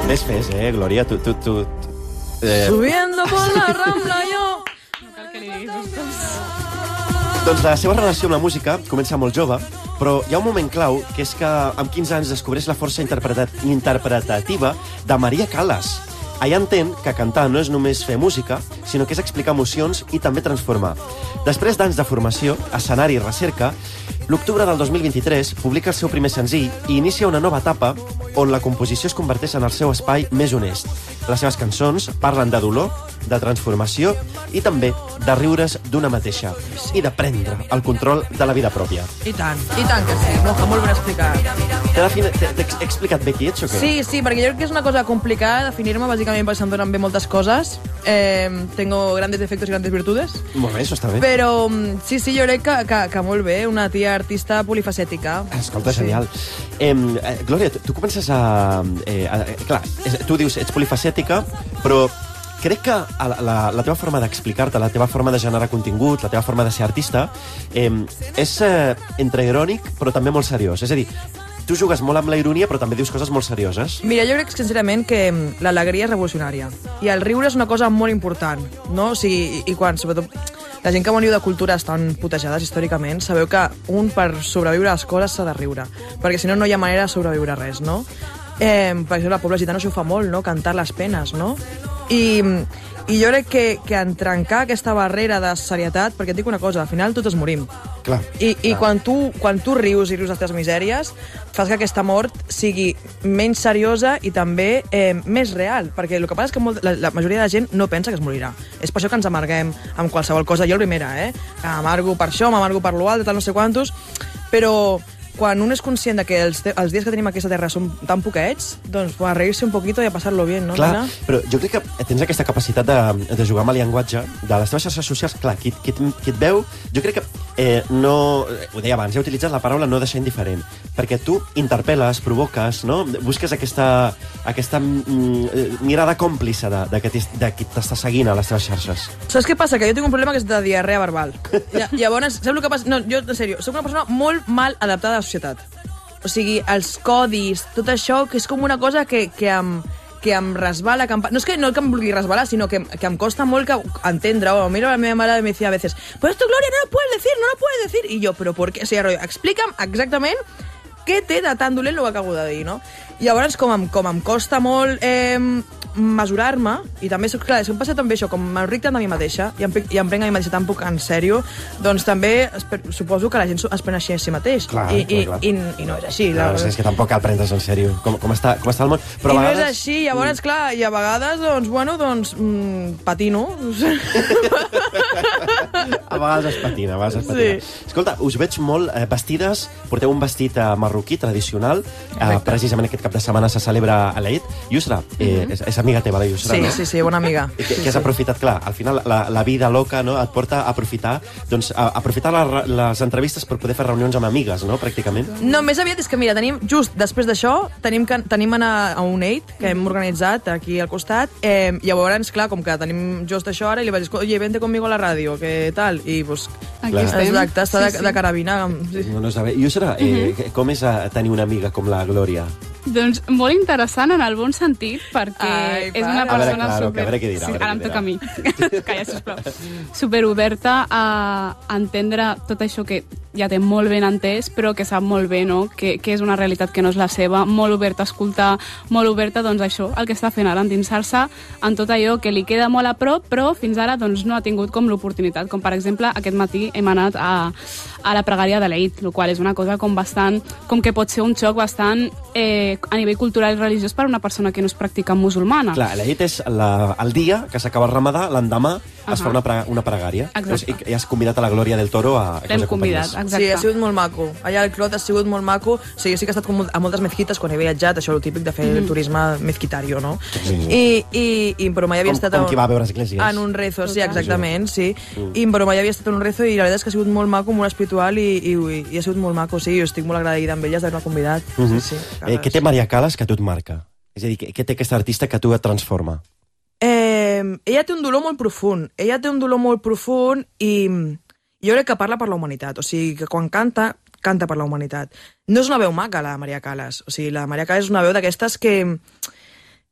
Fes, Glòria, tu... Subiendo por la Rambla, yo... No cal que li diguis. Doncs la seva relació amb la música comença molt jove, però hi ha un moment clau, que és que amb 15 anys descobreix la força interpretativa de Maria Callas. Allà entén que cantar no és només fer música, sinó que és explicar emocions i també transformar. Després d'anys de formació, escenari i recerca, l'octubre del 2023 publica el seu primer senzill i inicia una nova etapa on la composició es converteix en el seu espai més honest. Les seves cançons parlen de dolor, de transformació i també de riure's d'una mateixa i de prendre el control de la vida pròpia. I tant que sí, molt ben explicat. T'he explicat bé qui ets o què? Sí, perquè jo crec que és una cosa complicada definir-me, bàsicament perquè se'm donen bé moltes coses. Tengo grandes defectos y grandes virtudes. Molt bé, això està bé. Però sí, jo crec que molt bé, una tia artista polifacètica. Escolta, genial. Glòria, tu comences a... Clar, tu dius, ets polifacètica, però crec que la teva forma d'explicar-te, la teva forma de generar contingut, la teva forma de ser artista, és entre irònic, però també molt seriós. És a dir, tu jugues molt amb la ironia, però també dius coses molt serioses. Mira, jo crec sincerament que l'alegria és revolucionària. I el riure és una cosa molt important, no? O sigui, i quan, sobretot, la gent que veniu de cultures tan putejades històricament, sabeu que un, per sobreviure a les coses, s'ha de riure. Perquè si no, no hi ha manera de sobreviure a res, no? Per exemple, el poble gitano això ho fa molt, no? Cantar les penes, no? I jo crec que en trencar aquesta barrera de serietat, perquè et dic una cosa, al final tots morim. Clar. I quan tu rius i rius les teves misèries, fas que aquesta mort sigui menys seriosa i també més real, perquè el que passa és que la majoria de gent no pensa que es morirà. És per això que ens amarguem amb qualsevol cosa. Jo la primera, m'amargo per això, m'amargo per l'altre, tal no sé quantos, però quan un és conscient de que els dies que tenim a aquesta terra són tan poquets, doncs a reírse un poquito i a passar-lo bien, no? Clar, però jo crec que tens aquesta capacitat de jugar amb el llenguatge de les teves xarxes socials. Clar, qui et veu, jo crec que no... Ho deia abans, he utilitzat la paraula no deixar indiferent, perquè tu interpel·les, provoques, no? Busques aquesta mirada còmplice de qui t'està seguint a les teves xarxes. Saps què passa? Que jo tinc un problema que és de diarrea verbal. Llavors, saps el que passa? No, jo, en sèrio, soc una persona molt mal adaptada a la societat. O sigui, els codis, tot això, que és com una cosa que em resbala. No és que no que em vulgui resbalar, sinó que em costa molt entendre. Mira, la meva mare me decía a veces, pues esto, Gloria, no lo puedes decir. I jo, però per què? O sigui, explica'm exactament què té de tan dolent el que acabo de dir, no? I llavors, com em costa molt mesurar-me, i també, clar, em passa també això, com m'enric tant de mi mateixa i em prenc a mi mateixa tan poc en sèrio, doncs també suposo que la gent es pren així a si mateix. Clar. I no és així. Clar, és que tampoc cal prendre's en sèrio. Com està el món? Però I no és així, llavors, clar, i a vegades, doncs, patino. A vegades es patina, Sí. Escolta, us veig molt vestides, porteu un vestit marroquí tradicional, precisament aquest cap de setmana se celebra a l'Eid. Yusra, és amiga teva, la Yusra, no? Sí, bona amiga. Que has aprofitat, clar, al final la vida loca, no, et porta a aprofitar, doncs, aprofitar les entrevistes per poder fer reunions amb amigues, no, pràcticament? No, més aviat és que, mira, just després d'això, tenim anar a un Eid, que hem organitzat aquí al costat, llavors, clar, com que tenim just això ara, i li vaig dir, oye, vente conmigo a la ràdio, què tal? I, doncs, aquí estem. Exacte, està de carabina. Sí. No saber. Yusra, com és tenir una amiga com la Glòria? Doncs molt interessant en el bon sentit, perquè és una persona super... A veure què dirà. Sí, ara em toca a mi. Calla, sisplau. Superoberta a entendre tot això que ja té molt ben entès, però que sap molt bé, no?, que és una realitat que no és la seva, molt oberta a escoltar, molt oberta, doncs això, el que està fent ara, endinsar-se en tot allò que li queda molt a prop, però fins ara doncs no ha tingut com l'oportunitat, com per exemple aquest matí hem anat a la pregària de l'Eid, el qual és una cosa com bastant, com que pot ser un xoc bastant a nivell cultural i religiós per a una persona que no és practicant musulmana. Clar, l'Eid és el dia que s'acaba el ramadà, l'endemà es fa una pregària. Exacte. I has convidat a la Glòria del Toro a que us acompanyés. Exacte. Sí, ha sigut molt maco. Allà al Clot ha sigut molt maco. O sigui, sí que he estat a moltes mezquites quan he viatjat, això és el típic de fer el turisme mezquitario, no? Sí. Però mai havia estat... Com qui va a veure esglésies. En un rezo, sí, exactament, sí. Però mai havia estat en un rezo i la veritat és que ha sigut molt maco, molt espiritual i ha sigut molt maco, sí. Jo estic molt agraïda amb elles d'haver-me convidat. Què té Maria Callas que a tu et marca? És a dir, què té aquesta artista que a tu et transforma? Ella té un dolor molt profund. I jo crec que parla per la humanitat. O sigui, que quan canta per la humanitat. No és una veu maca, la Maria Callas. O sigui, la Maria Callas és una veu d'aquestes que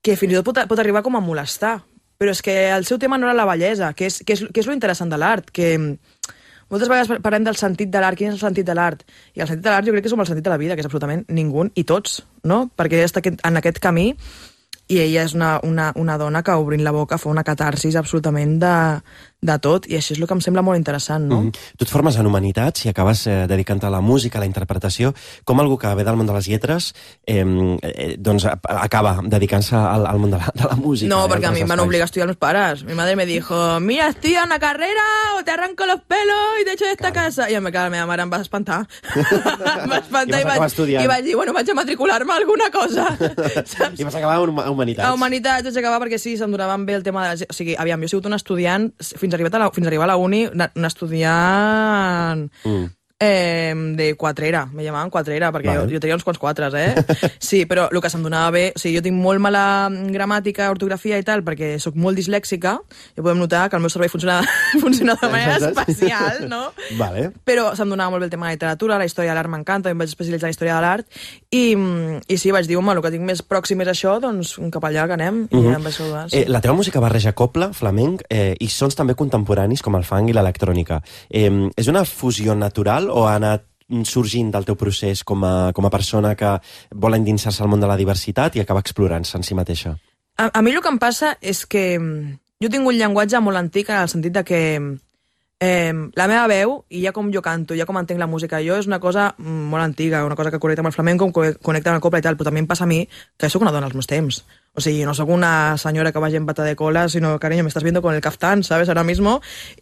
que fins i tot pot arribar com a molestar. Però és que el seu tema no era la bellesa, que és lo interessant de l'art, que moltes vegades parlem del sentit de l'art, quin és el sentit de l'art? I el sentit de l'art jo crec que és com el sentit de la vida, que és absolutament ningú i tots, no? Perquè està en aquest camí i ella és una dona que obrint la boca fa una catarsis absolutament de tot, i això és el que em sembla molt interessant, no? Tu et formes en Humanitats i acabes dedicant-te a la música, a la interpretació. Com algú que ve del món de les lletres doncs acaba dedicant-se al món de la música? No, perquè a mi em van obligar a estudiar meus pares. Mi madre me dijo, mira, estudia una carrera o te arranco los pelos y te echo de esta casa. I la meva mare em va espantar. Em va espantar i vaig dir, bueno, vaig a matricular-me a alguna cosa. I vas acabar a Humanitats. A Humanitats vaig acabar perquè sí, se'm donaven bé el tema de... O sigui, aviam, jo he sigut un estudiant, fins a arribar a la uni, un estudiant de quatrera, me llamaven quatrera, perquè jo tenia uns quants quatres, Sí, però el que se'm donava bé... O sigui, jo tinc molt mala gramàtica, ortografia i tal, perquè sóc molt dislèxica, i podem notar que el meu cervell funciona de manera especial, no? Vale. Però se'm donava molt bé el tema de la literatura, la història de l'art m'encanta, em vaig especialitzar en la història de l'art, i sí, vaig dir, home, el que tinc més pròxim és això, doncs cap allà que anem, i em vaig saludar. Sí. La teva música barreja copla, flamenc, i sons també contemporanis, com el funk i l'electrònica. És una fusió natural o ha anat sorgint del teu procés com a persona que vol endinsar-se al món de la diversitat i acaba explorant-se en si mateixa? A mi el que em passa és que jo tinc un llenguatge molt antic en el sentit de que la meva veu, i ja com jo canto, ja com entenc la música jo, és una cosa molt antiga, una cosa que connecta amb el flamenco, connecta amb el copla i tal, però també em passa a mi que sóc una dona als meus temps. O sigui, no sóc una senyora que vagi en bata de cola, sino, cariño, me estás viendo con el caftán, ¿sabes? Ahora mismo.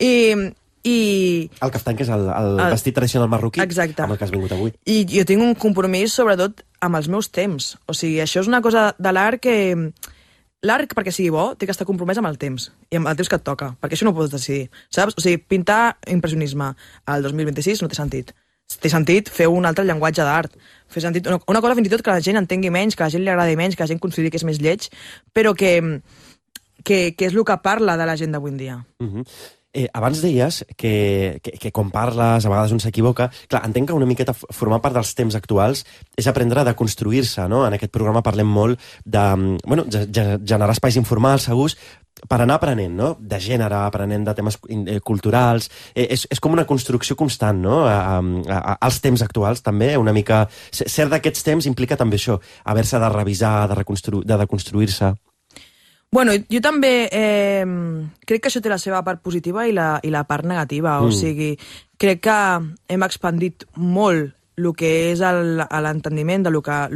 El caftán, que és el vestit tradicional marroquí. Exacte. Amb el que has vingut avui. I jo tinc un compromís, sobretot, amb els meus temps. O sigui, això és una cosa de l'art que... L'art, perquè sigui bo, té que estar compromès amb el temps, i amb el temps que et toca, perquè això no ho pots decidir, saps? O sigui, pintar impressionisme al 2026 no té sentit. Té sentit fer un altre llenguatge d'art. Fer sentit una cosa fins i tot que la gent entengui menys, que a la gent li agradi menys, que la gent consideri que és més lleig, però que és el que parla de la gent d'avui en dia. Abans deies que quan parles a vegades un s'equivoca. Clar, entenc que una miqueta formar part dels temps actuals és aprendre a deconstruir-se, no? En aquest programa parlem molt de generar espais informals, segurs, per anar aprenent, no? De gènere, aprenent de temes culturals. És com una construcció constant, no? Als temps actuals, també, una mica... Ser d'aquests temps implica també això, haver-se de revisar, de deconstruir-se. Bueno, jo també crec que això té la seva part positiva i la part negativa. O sigui, crec que hem expandit molt el que és l'entendiment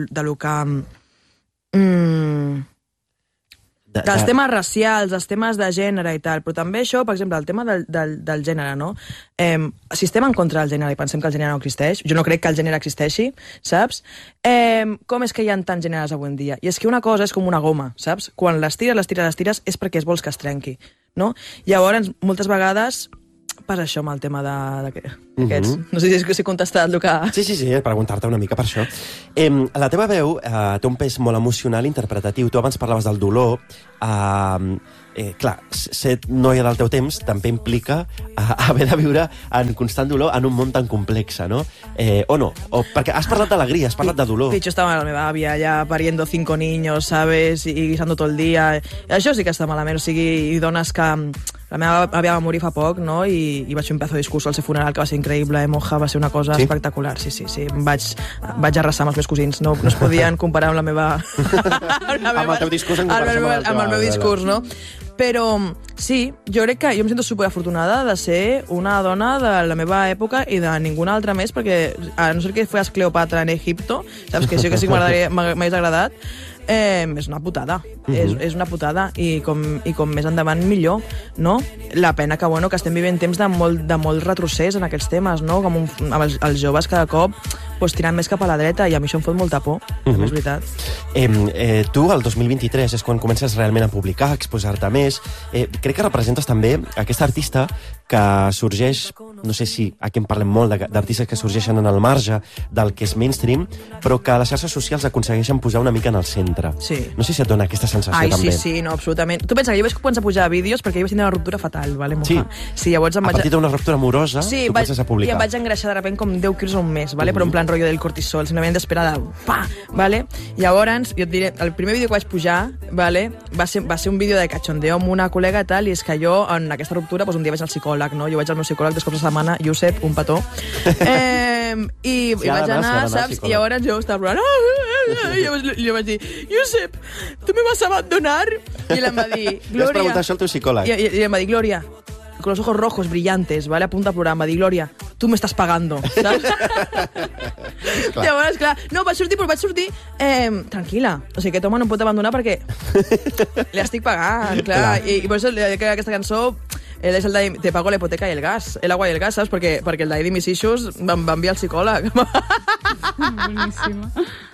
dels temes racials, dels temes de gènere i tal, però també això, per exemple, el tema del gènere, no? Si estem en contra del gènere i pensem que el gènere no existeix, jo no crec que el gènere existeixi, saps? Com és que hi ha tants gèneres avui en dia? I és que una cosa és com una goma, saps? Quan les tires és perquè vols que es trenqui, no? Llavors, moltes vegades passa això amb el tema d'aquests. No sé si he contestat el que... Sí, preguntar-te una mica per això. La teva veu té un pes molt emocional, interpretatiu. Tu abans parlaves del dolor. Clar, ser noia del teu temps també implica haver de viure en constant dolor en un món tan complex, no? O no? Perquè has parlat d'alegria, has parlat de dolor. De hecho, estaba la meva àvia ya pariendo 5 niños, ¿sabes? Y guisando todo el día. Això sí que està malament. O sigui, i dones que... La meva àvia va morir fa poc, no? I vaig fer un pedazo de discurs al seu funeral que va ser increïble, monja, va ser una cosa espectacular. Sí. Vaig arrasar amb els meus cosins. No es podien comparar amb la meva... Amb el teu discurs en comparació amb el meu discurs, no? Però sí, jo crec que jo em sento superafortunada de ser una dona de la meva època i de ninguna altra més, perquè a no ser que fos Cleopatra en Egipto, saps que això que sí que m'hagués agradat, és una putada. És una putada, i com més endavant millor, no? La pena que, que estem vivint temps de molt retrocés en aquests temes, no? Com els joves cada cop tirant més cap a la dreta, i a mi això em fot molta por, és veritat. Tu, el 2023, és quan comences realment a publicar, a exposar-te més. Crec que representes també aquesta artista que sorgeix no sé si aquí en parlem molt, d'artistes que sorgeixen en el marge del que és mainstream, però que les xarxes socials aconsegueixen posar una mica en el centre. Sí. No sé si et dona aquesta sensació també. Sí, no, absolutament. Tu pensa que jo vaig començar a pujar vídeos perquè jo vaig tenir una ruptura fatal, vale, moja? Sí, llavors a partir d'una ruptura amorosa, tu comences a publicar. I em vaig engreixar de repent com 10 quilos en un mes, vale? Però en plan rotllo del cortisol, simplement d'esperar de... Pa! Vale? Llavors, jo et diré, el primer vídeo que vaig pujar, vale, va ser un vídeo de cachondeo amb una col·lega tal, i és que jo, en aquesta ruptura, doncs un dia vaig al psicòleg, no? Jo vaig al meu psicòleg 2 cops a la setmana, Josep, un petó. I vaig anar, saps? I llavors jo estava plorant. I jo vaig dir, Josep, tu me vas a abandonar? I ell em va dir, Gloria... Vas preguntar això al teu psicòleg. I em va dir, Gloria, con los ojos rojos brillantes, ¿vale? A punto a programa. Di, Gloria, tu m'estàs pagando, saps? Llavors, clar, no, vaig sortir tranquil·la. O sigui, que Toma no em pot abandonar perquè li estic pagant, clar. I per això aquesta cançó és el de Te pago la hipoteca i el gas, el agua i el gas, saps? Perquè el Daddy Miss Issues va enviar al psicòleg. Boníssima.